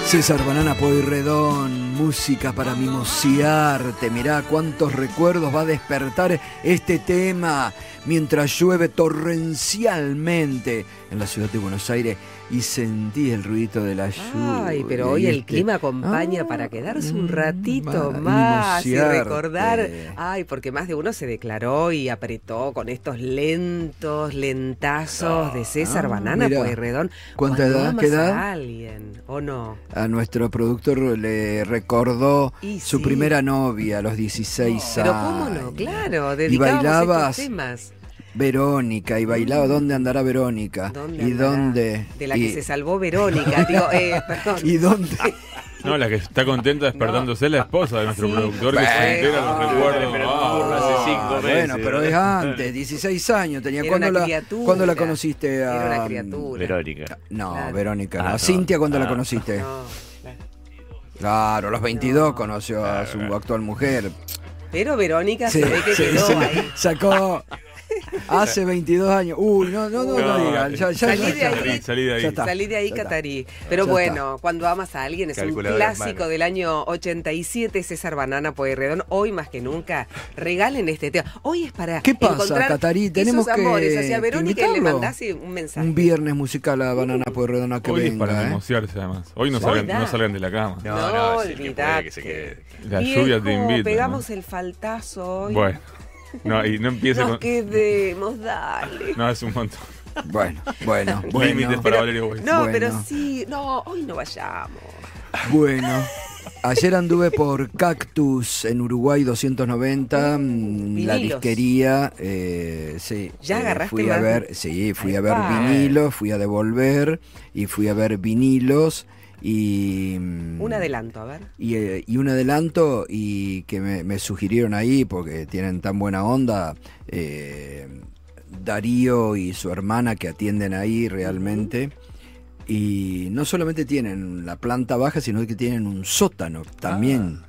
César Banana Pueyrredón, música para mimosearte. Mirá cuántos recuerdos va a despertar este tema mientras llueve torrencialmente en la ciudad de Buenos Aires y sentí el ruido de la lluvia. Ay, pero hoy el clima acompaña para quedarse un ratito más y recordar. Ay, porque más de uno se declaró y apretó con estos lentazos de César Banana Pueyrredón. ¿Cuánta edad? ¿Qué edad? A alguien, ¿o no? A nuestro productor le recordó su primera novia a los 16 años. Pero cómo no, claro, dedicábamos bailabas estos temas. Verónica, y bailaba ¿Dónde andará Verónica? ¿Dónde? De la que se salvó Verónica, digo, perdón. ¿Y dónde? No, la que está contenta despertándose es la esposa de nuestro productor, que se entera los recuerdos. Hace 5 meses. Bueno, pero es antes, 16 años tenía. ¿Cuándo la conociste? Era una criatura. Verónica. No, Claro. Verónica no. No. Cintia, ¿cuándo la conociste? No, Claro, a los 22 conoció a su actual mujer. pero Verónica Sí, se ve que sí, quedó sí. ahí. Sacó hace 22 años. Uy, no digan. Salí de ahí. Salí de ahí. Ya está. Salí de ahí, Ya está. Catarí. Pero Ya bueno, cuando amas a alguien es un Calculadora en clásico mano. del año 87, César Banana Pueyrredón. Hoy más que nunca, regalen este tema. Hoy es para ¿Qué pasa, encontrar Catarí? Tenemos esos amores que hacia Verónica y le invitarlo. mandás un mensaje. Un viernes musical a Banana Pueyrredón a que Hoy es venga. para mimosearse, además. Hoy no Sí. salgan, Hoy da. no salgan de la cama. No, sí, que puede olvidate. que se quede. La lluvia te Viejo, invita. pegamos ¿no? el faltazo hoy. Bueno. No, y no empiece Nos con... quedemos, dale. No, es un montón. Bueno. Límites para Valerio Boy. No, Bueno. pero sí, no, hoy no vayamos. Bueno, ayer anduve por Cactus en Uruguay 290, la Vinilos. disquería, sí. ¿Ya agarraste fui a más? ver, sí, fui a ver Epa. vinilos, fui a devolver y fui a ver vinilos y Un adelanto, a ver. y un adelanto y que me sugirieron ahí porque tienen tan buena onda. Darío y su hermana que atienden ahí realmente. Y no solamente tienen la planta baja, sino que tienen un sótano también.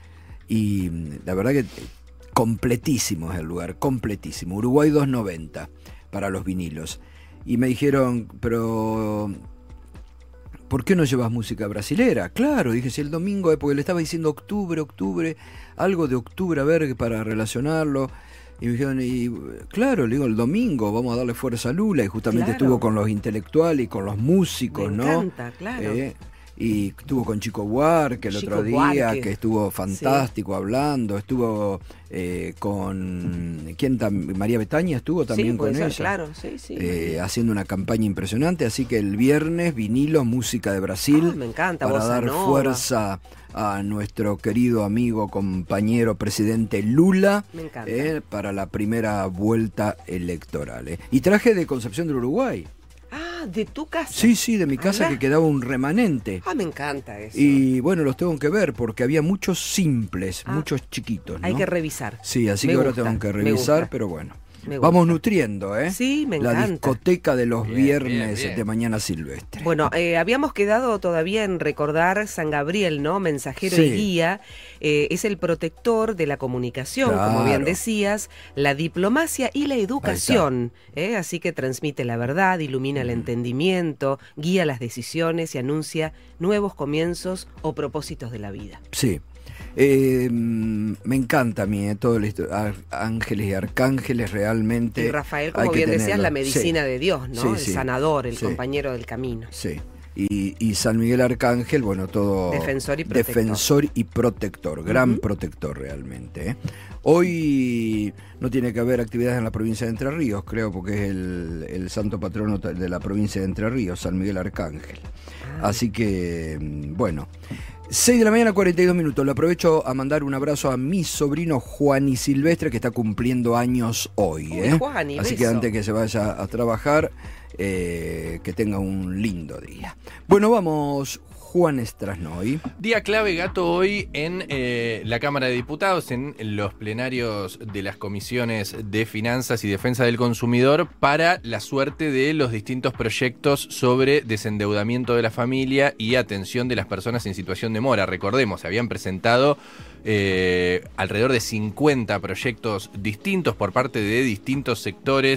Y la verdad que completísimo es el lugar, completísimo. Uruguay 290 para los vinilos. Y me dijeron, pero ¿por qué no llevas música brasilera? Claro, dije, si el domingo, porque le estaba diciendo octubre, algo de octubre, a ver, para relacionarlo. Y me dijeron, y claro, le digo, el domingo vamos a darle fuerza a Lula, y justamente Claro. estuvo con los intelectuales y con los músicos, Me ¿no? encanta, claro. Y estuvo con Chico Buarque el Chico otro día, Buarque. que estuvo fantástico hablando, estuvo con María Betaña estuvo también Sí, con puede ella. ser, claro, sí. Haciendo una campaña impresionante, así que el viernes vinilo, música de Brasil, Me encanta, para bossa dar nova. fuerza a nuestro querido amigo, compañero, presidente Lula, Me encanta. para la primera vuelta electoral. Y traje de Concepción del Uruguay. Ah, de tu casa. Sí, de mi casa, Alá. que quedaba un remanente. Ah, me encanta eso. Y bueno, los tengo que ver porque había muchos simples, Ah, muchos chiquitos, ¿no? Hay que revisar. Sí, así Me que ahora gusta, tengo que me revisar, gusta. pero bueno. Me gusta. Vamos nutriendo, ¿eh? Sí, me La encanta. discoteca de los Bien, viernes bien. de Mañana Silvestre. Bueno, habíamos quedado todavía en recordar San Gabriel, ¿no? Mensajero Sí. y guía. Es el protector de la comunicación, como bien Claro. decías, la diplomacia y la educación. Así que transmite la verdad, ilumina el entendimiento, guía las decisiones y anuncia nuevos comienzos o propósitos de la vida. Sí. Me encanta a mí todo esto, ángeles y arcángeles realmente. Y Rafael, hay como que bien decías, tenerlo. la medicina de Dios, ¿no? Sí, El sí. sanador, el Sí. compañero del camino. Sí. Y San Miguel Arcángel, bueno, todo Defensor y protector. defensor y protector, gran protector realmente. Hoy no tiene que haber actividades en la provincia de Entre Ríos, creo, porque es el santo patrono de la provincia de Entre Ríos, San Miguel Arcángel. Así que, bueno, 6 de la mañana, 42 minutos. Le aprovecho a mandar un abrazo a mi sobrino Juan y Silvestre, que está cumpliendo años hoy. Uy, Juani, Así beso. que antes que se vaya a trabajar, que tenga un lindo día. Bueno, vamos, Juan Strasnoy. Día clave, Gato, hoy en la Cámara de Diputados, en los plenarios de las comisiones de Finanzas y Defensa del Consumidor, para la suerte de los distintos proyectos sobre desendeudamiento de la familia y atención de las personas en situación de mora. Recordemos, se habían presentado alrededor de 50 proyectos distintos por parte de distintos sectores